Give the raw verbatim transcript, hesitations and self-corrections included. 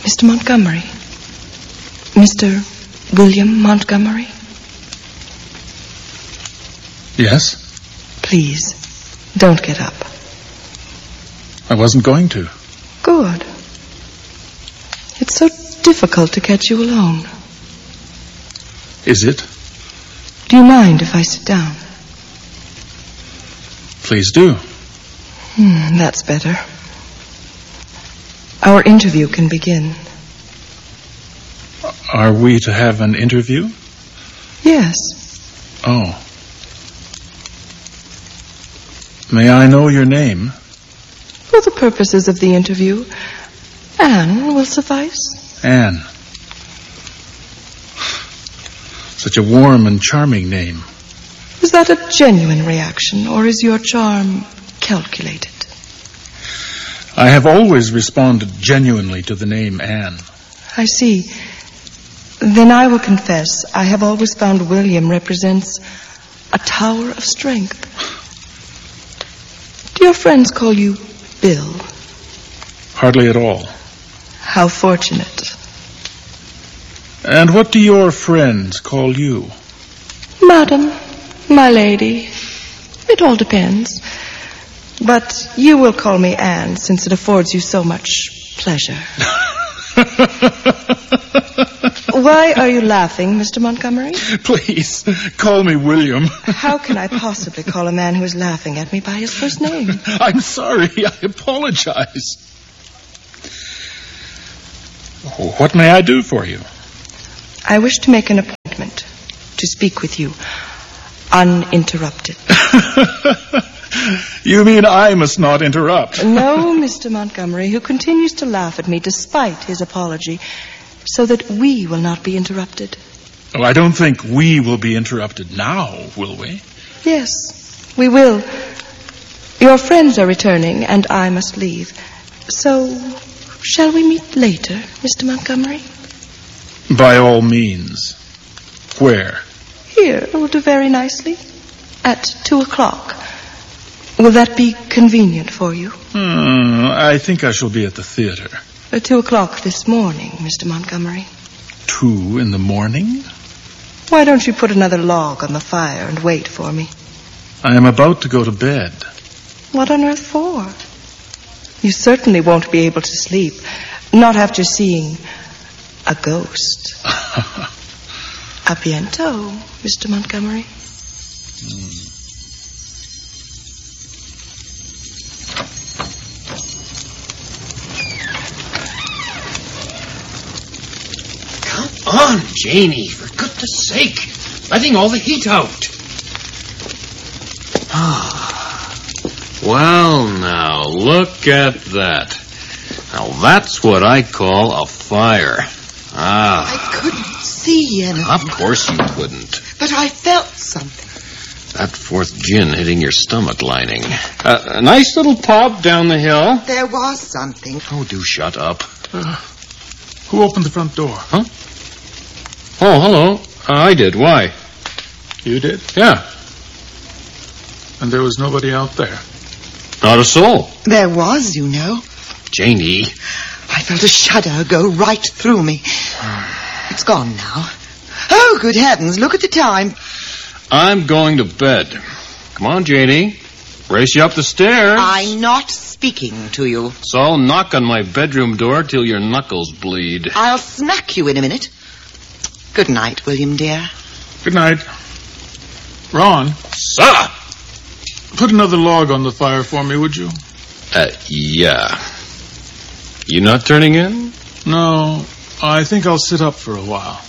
Mister Montgomery. Mister William Montgomery? Yes? Please, don't get up. I wasn't going to. Good. It's so difficult to catch you alone. Is it? Do you mind if I sit down? Please do. Hmm, that's better. Our interview can begin. Are we to have an interview? Yes. Oh. May I know your name? For the purposes of the interview, Anne will suffice. Anne. Such a warm and charming name. Is that a genuine reaction, or is your charm calculated? I have always responded genuinely to the name Anne. I see. Then I will confess, I have always found William represents a tower of strength. Do your friends call you Bill? Hardly at all. How fortunate. And what do your friends call you? Madam, my lady. It all depends. But you will call me Anne, since it affords you so much pleasure. Why are you laughing, Mister Montgomery? Please, call me William. How can I possibly call a man who is laughing at me by his first name? I'm sorry. I apologize. What may I do for you? I wish to make an appointment to speak with you, uninterrupted. You mean I must not interrupt? No, Mister Montgomery, who continues to laugh at me despite his apology, so that we will not be interrupted. Oh, I don't think we will be interrupted now, will we? Yes, we will. Your friends are returning, and I must leave. So, shall we meet later, Mister Montgomery? By all means. Where? Here, it will do very nicely. At two o'clock. Will that be convenient for you? Hmm, I think I shall be at the theater. At two o'clock this morning, Mister Montgomery. Two in the morning? Why don't you put another log on the fire and wait for me? I am about to go to bed. What on earth for? You certainly won't be able to sleep. Not after seeing a ghost. A bientôt, Mister Montgomery. Mm. Come on, Janie, for goodness sake. Letting all the heat out. Ah. Well, now, look at that. Now, that's what I call a fire. Ah. I couldn't see anything. Of course you couldn't. But I felt something. That fourth gin hitting your stomach lining. Uh, a nice little pub down the hill. There was something. Oh, do shut up. Uh, who opened the front door? Huh? Oh, hello. Uh, I did. Why? You did? Yeah. And there was nobody out there? Not a soul. There was, you know. Janie. I felt a shudder go right through me. It's gone now. Oh, good heavens, look at the time. I'm going to bed. Come on, Janie. Race you up the stairs. I'm not speaking to you. So knock on my bedroom door till your knuckles bleed. I'll smack you in a minute. Good night, William, dear. Good night. Ron. Sir! Put another log on the fire for me, would you? Uh, yeah. You not turning in? No, I think I'll sit up for a while.